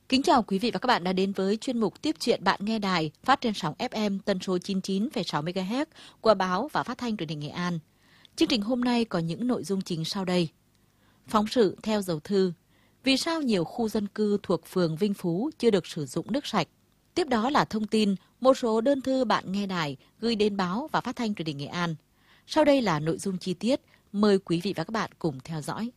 Kính chào quý vị và các bạn đã đến với chuyên mục Tiếp chuyện bạn nghe đài phát trên sóng FM tần số 99,6 MHz của báo và phát thanh truyền hình Nghệ An. Chương trình hôm nay có những nội dung chính sau đây. Phóng sự theo dấu thư. Vì sao nhiều khu dân cư thuộc phường Vinh Phú chưa được sử dụng nước sạch? Tiếp đó là thông tin một số đơn thư bạn nghe đài gửi đến báo và phát thanh truyền hình Nghệ An. Sau đây là nội dung chi tiết. Mời quý vị và các bạn cùng theo dõi.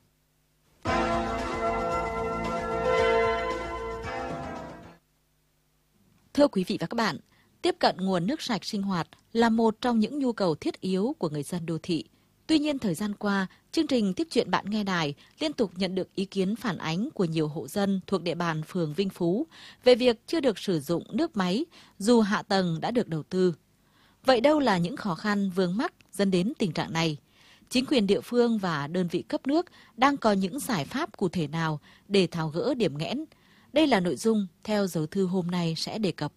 Thưa quý vị và các bạn, tiếp cận nguồn nước sạch sinh hoạt là một trong những nhu cầu thiết yếu của người dân đô thị. Tuy nhiên, thời gian qua, chương trình Tiếp chuyện bạn nghe đài liên tục nhận được ý kiến phản ánh của nhiều hộ dân thuộc địa bàn phường Vinh Phú về việc chưa được sử dụng nước máy dù hạ tầng đã được đầu tư. Vậy đâu là những khó khăn vướng mắc dẫn đến tình trạng này? Chính quyền địa phương và đơn vị cấp nước đang có những giải pháp cụ thể nào để tháo gỡ điểm nghẽn? Đây là nội dung theo dấu thư hôm nay sẽ đề cập.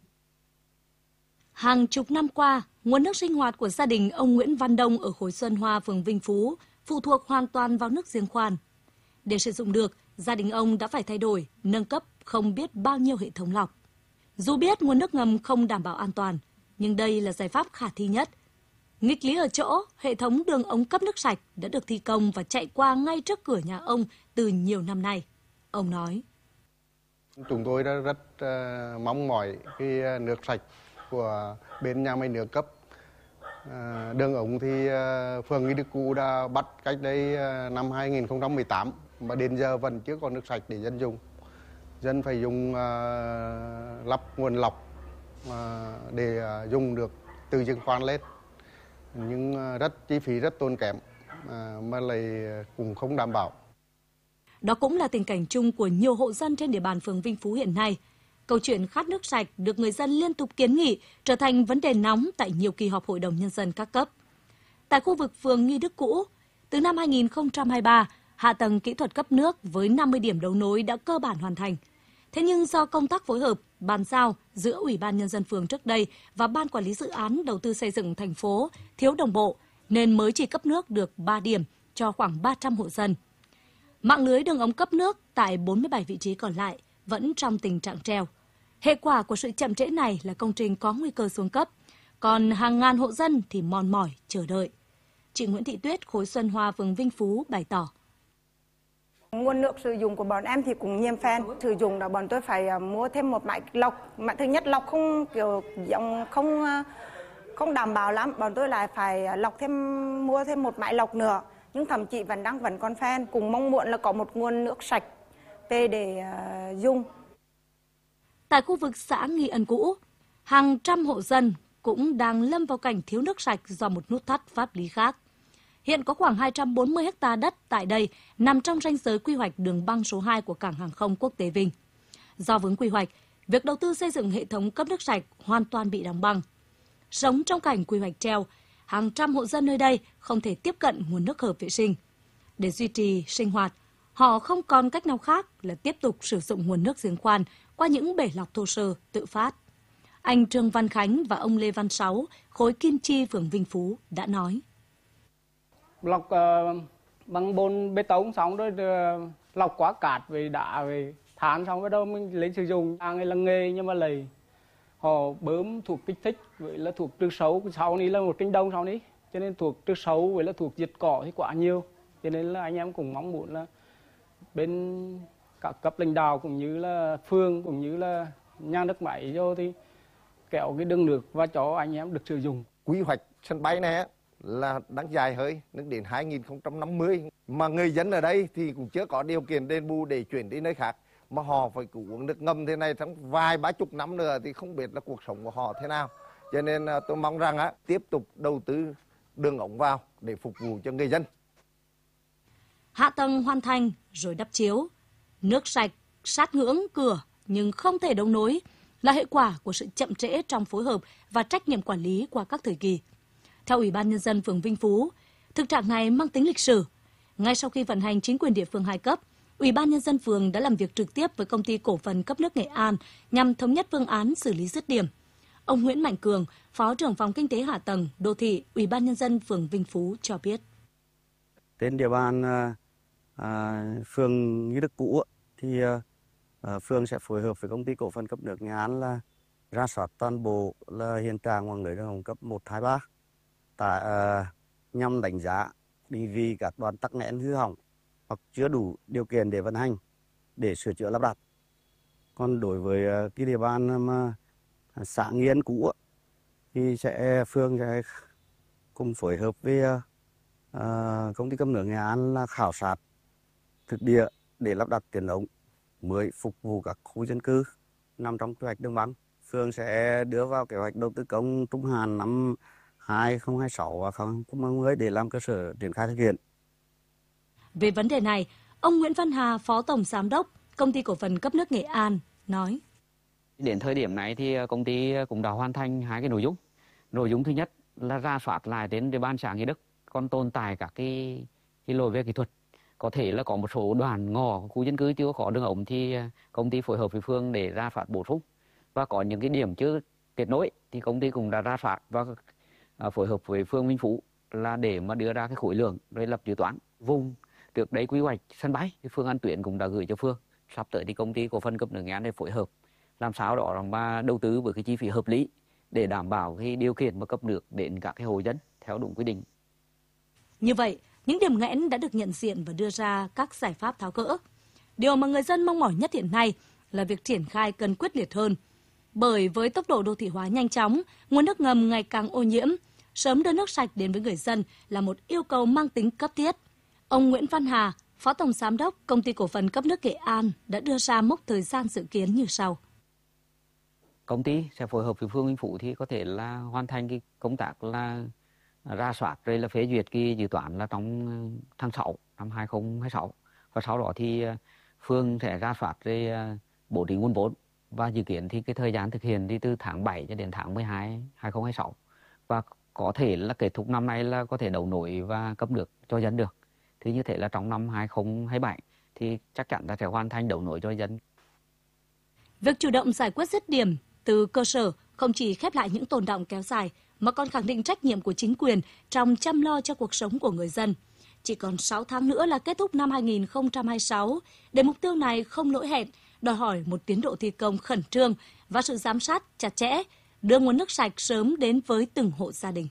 Hàng chục năm qua, nguồn nước sinh hoạt của gia đình ông Nguyễn Văn Đông ở khối Xuân Hoa, phường Vinh Phú phụ thuộc hoàn toàn vào nước giếng khoan. Để sử dụng được, gia đình ông đã phải thay đổi, nâng cấp không biết bao nhiêu hệ thống lọc. Dù biết nguồn nước ngầm không đảm bảo an toàn, nhưng đây là giải pháp khả thi nhất. Nghịch lý ở chỗ, hệ thống đường ống cấp nước sạch đã được thi công và chạy qua ngay trước cửa nhà ông từ nhiều năm nay. Ông nói. Chúng tôi đã rất mong mỏi cái nước sạch của bên nhà máy nước cấp. Đường ống thì phường Nghi Đức Cụ đã bắt cách đây năm 2018 mà đến giờ vẫn chưa có nước sạch để dân dùng. Dân phải dùng lắp nguồn lọc để dùng được từ giếng khoan lên. Nhưng chi phí rất tốn kém mà lại cũng không đảm bảo. Đó cũng là tình cảnh chung của nhiều hộ dân trên địa bàn phường Vinh Phú hiện nay. Câu chuyện khát nước sạch được người dân liên tục kiến nghị trở thành vấn đề nóng tại nhiều kỳ họp Hội đồng Nhân dân các cấp. Tại khu vực phường Nghi Đức cũ, từ năm 2023, hạ tầng kỹ thuật cấp nước với 50 điểm đấu nối đã cơ bản hoàn thành. Thế nhưng do công tác phối hợp, bàn giao giữa Ủy ban Nhân dân phường trước đây và Ban Quản lý Dự án Đầu tư xây dựng thành phố thiếu đồng bộ nên mới chỉ cấp nước được 3 điểm cho khoảng 300 hộ dân. Mạng lưới đường ống cấp nước tại 47 vị trí còn lại vẫn trong tình trạng treo. Hệ quả của sự chậm trễ này là công trình có nguy cơ xuống cấp, còn hàng ngàn hộ dân thì mòn mỏi chờ đợi. Chị Nguyễn Thị Tuyết, khối Xuân Hoa, phường Vinh Phú bày tỏ. Nguồn nước sử dụng của bọn em thì cũng nhiều phen. Sử dụng là bọn tôi phải mua thêm một máy lọc. Thứ nhất lọc không kiểu dòng không đảm bảo lắm. Bọn tôi lại phải mua thêm một máy lọc nữa. Nhưng thậm chí vẫn còn phen. Cùng mong muốn là có một nguồn nước sạch về để dùng. Tại khu vực xã Nghi Ân cũ, hàng trăm hộ dân cũng đang lâm vào cảnh thiếu nước sạch do một nút thắt pháp lý khác. Hiện có khoảng 240 ha đất tại đây nằm trong ranh giới quy hoạch đường băng số 2 của Cảng Hàng không Quốc tế Vinh. Do vướng quy hoạch, việc đầu tư xây dựng hệ thống cấp nước sạch hoàn toàn bị đóng băng. Sống trong cảnh quy hoạch treo, hàng trăm hộ dân nơi đây không thể tiếp cận nguồn nước hợp vệ sinh. Để duy trì sinh hoạt, họ không còn cách nào khác là tiếp tục sử dụng nguồn nước giếng khoan qua những bể lọc thô sơ tự phát. Anh Trương Văn Khánh và ông Lê Văn Sáu, khối Kim Chi, phường Vinh Phú đã nói. Lọc bằng bồn bê tông xong rồi lọc quá cát về đá về than xong bắt đầu mình lấy sử dụng. Người là nghề nhưng mà lại họ bơm thuộc kích thích vậy là thuộc trừ sâu, sau này là một kênh đông sau này cho nên thuộc trừ sâu vậy là thuộc diệt cỏ thì quá nhiều, cho nên là anh em cũng mong muốn là bên các cấp lãnh đạo cũng như là phường cũng như là nhà nước máy vô thì kéo cái đường nước và cho anh em được sử dụng. Quy hoạch sân bay này là đang dài hơi đến 2050 mà người dân ở đây thì cũng chưa có điều kiện đền bù để chuyển đi nơi khác, mà họ phải uống nước ngầm thế này trong vài 30 năm nữa thì không biết là cuộc sống của họ thế nào. Cho nên tôi mong rằng tiếp tục đầu tư đường ống vào để phục vụ cho người dân. Hạ tầng hoàn thành rồi đắp chiếu, nước sạch sát ngưỡng cửa nhưng không thể đấu nối là hệ quả của sự chậm trễ trong phối hợp và trách nhiệm quản lý qua các thời kỳ. Theo Ủy ban Nhân dân phường Vinh Phú, thực trạng này mang tính lịch sử. Ngay sau khi vận hành chính quyền địa phương 2 cấp, Ủy ban Nhân dân phường đã làm việc trực tiếp với Công ty Cổ phần Cấp nước Nghệ An nhằm thống nhất phương án xử lý dứt điểm. Ông Nguyễn Mạnh Cường, Phó trưởng phòng Kinh tế Hạ tầng, Đô thị, Ủy ban Nhân dân phường Vinh Phú cho biết. Trên địa bàn phường Nghi Đức cũ thì Phường sẽ phối hợp với công ty cổ phần cấp nước Nghệ An là rà soát toàn bộ là hiện trạng mạng lưới đường ống cấp 1, 2, 3 nhằm đánh giá định vị các đoạn tắc nghẽn hư hỏng hoặc chưa đủ điều kiện để vận hành để sửa chữa lắp đặt. Còn đối với cái địa bàn mà xã Nghi Ân cũ thì phường sẽ cùng phối hợp với công ty cấp nước Nghệ An là khảo sát thực địa để lắp đặt tuyến ống mới phục vụ các khu dân cư nằm trong quy hoạch Đồng Bằng. Phường sẽ đưa vào kế hoạch đầu tư công trung hạn năm 2026 và 2030 để làm cơ sở triển khai thực hiện. Về vấn đề này, ông Nguyễn Văn Hà, Phó Tổng Giám đốc Công ty Cổ phần Cấp nước Nghệ An nói: Đến thời điểm này thì công ty cũng đã hoàn thành 2 cái nội dung. Nội dung thứ nhất là rà soát lại đến địa bàn xã Nghi Đức còn tồn tại các cái lỗi về kỹ thuật. Có thể là có một số đoạn ngõ khu dân cư chưa có đường ống thì công ty phối hợp với phường để rà soát bổ sung. Và có những cái điểm chưa kết nối thì công ty cũng đã rà soát và phối hợp với phường Vinh Phú là để mà đưa ra cái khối lượng rồi lập dự toán vùng. Trước đấy quy hoạch sân bay thì phương án tuyến cũng đã gửi cho phường. Sắp tới thì công ty cổ phần cấp nước Nghệ An để phối hợp làm sao đó mà đầu tư với cái chi phí hợp lý để đảm bảo cái điều kiện mà cấp nước đến các cái hộ dân theo đúng quy định. Như vậy, những điểm nghẽn đã được nhận diện và đưa ra các giải pháp tháo gỡ. Điều mà người dân mong mỏi nhất hiện nay là việc triển khai cần quyết liệt hơn. Bởi với tốc độ đô thị hóa nhanh chóng, nguồn nước ngầm ngày càng ô nhiễm, sớm đưa nước sạch đến với người dân là một yêu cầu mang tính cấp thiết. Ông Nguyễn Văn Hà, Phó Tổng Giám đốc Công ty Cổ phần Cấp nước Nghệ An đã đưa ra mốc thời gian dự kiến như sau. Công ty sẽ phối hợp với phường Vinh Phú thì có thể là hoàn thành cái công tác là rà soát rồi là phê duyệt cái dự toán là trong tháng 6 năm 2026. Và sau đó thì phường sẽ rà soát rồi bố trí nguồn vốn và dự kiến thì cái thời gian thực hiện thì từ tháng 7 cho đến tháng 12 2026. Và có thể là kết thúc năm nay là có thể đấu nối và cấp nước cho dân được. Thì như thế là trong năm 2027 thì chắc chắn là sẽ hoàn thành đấu nối cho dân. Việc chủ động giải quyết dứt điểm từ cơ sở không chỉ khép lại những tồn đọng kéo dài mà còn khẳng định trách nhiệm của chính quyền trong chăm lo cho cuộc sống của người dân. Chỉ còn 6 tháng nữa là kết thúc năm 2026, để mục tiêu này không lỗi hẹn, đòi hỏi một tiến độ thi công khẩn trương và sự giám sát chặt chẽ, đưa nguồn nước sạch sớm đến với từng hộ gia đình.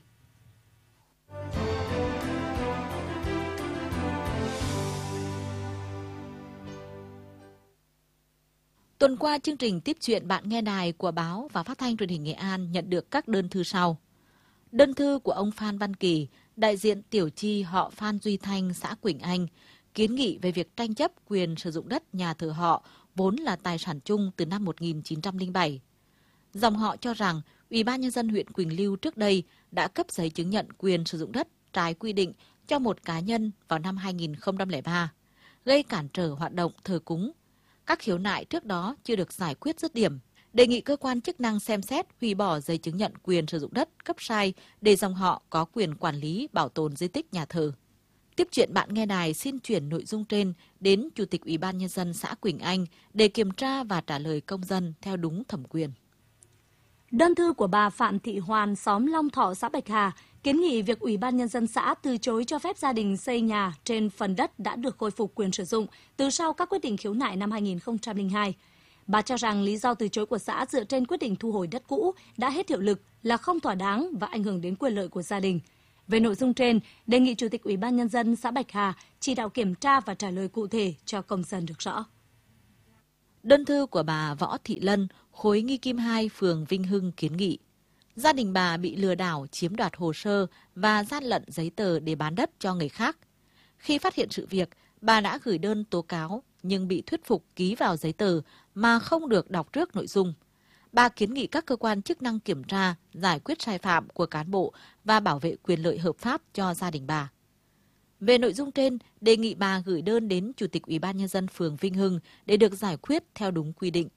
Tuần qua, chương trình Tiếp chuyện bạn nghe đài của báo và Phát thanh Truyền hình Nghệ An nhận được các đơn thư sau. Đơn thư của ông Phan Văn Kỳ, đại diện tiểu chi họ Phan Duy Thanh, xã Quỳnh Anh, kiến nghị về việc tranh chấp quyền sử dụng đất nhà thờ họ vốn là tài sản chung từ năm 1907. Dòng họ cho rằng Ủy ban Nhân dân huyện Quỳnh Lưu trước đây đã cấp giấy chứng nhận quyền sử dụng đất trái quy định cho một cá nhân vào năm 2003, gây cản trở hoạt động thờ cúng. Các khiếu nại trước đó chưa được giải quyết dứt điểm, đề nghị cơ quan chức năng xem xét hủy bỏ giấy chứng nhận quyền sử dụng đất cấp sai để dòng họ có quyền quản lý bảo tồn di tích nhà thờ. Tiếp chuyện bạn nghe đài xin chuyển nội dung trên đến Chủ tịch Ủy ban Nhân dân xã Quỳnh Anh để kiểm tra và trả lời công dân theo đúng thẩm quyền. Đơn thư của bà Phạm Thị Hoàn, xóm Long Thọ, xã Bạch Hà, kiến nghị việc Ủy ban Nhân dân xã từ chối cho phép gia đình xây nhà trên phần đất đã được khôi phục quyền sử dụng từ sau các quyết định khiếu nại năm 2002. Bà cho rằng lý do từ chối của xã dựa trên quyết định thu hồi đất cũ đã hết hiệu lực là không thỏa đáng và ảnh hưởng đến quyền lợi của gia đình. Về nội dung trên, đề nghị Chủ tịch Ủy ban Nhân dân xã Bạch Hà chỉ đạo kiểm tra và trả lời cụ thể cho công dân được rõ. Đơn thư của bà Võ Thị Lân, khối Nghi Kim 2, phường Vinh Hưng kiến nghị. Gia đình bà bị lừa đảo chiếm đoạt hồ sơ và gian lận giấy tờ để bán đất cho người khác. Khi phát hiện sự việc, bà đã gửi đơn tố cáo nhưng bị thuyết phục ký vào giấy tờ mà không được đọc trước nội dung. Bà kiến nghị các cơ quan chức năng kiểm tra, giải quyết sai phạm của cán bộ và bảo vệ quyền lợi hợp pháp cho gia đình bà. Về nội dung trên, đề nghị bà gửi đơn đến Chủ tịch Ủy ban Nhân dân phường Vinh Hưng để được giải quyết theo đúng quy định.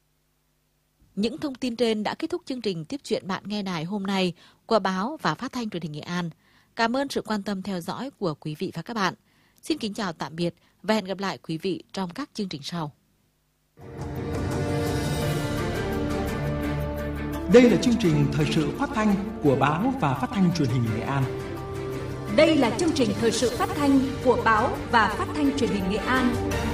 Những thông tin trên đã kết thúc chương trình Tiếp chuyện bạn nghe đài hôm nay của báo và Phát thanh Truyền hình Nghệ An. Cảm ơn sự quan tâm theo dõi của quý vị và các bạn. Xin kính chào tạm biệt và hẹn gặp lại quý vị trong các chương trình sau. Đây là chương trình thời sự phát thanh của báo và Phát thanh Truyền hình Nghệ An. Đây là chương trình thời sự phát thanh của báo và Phát thanh Truyền hình Nghệ An.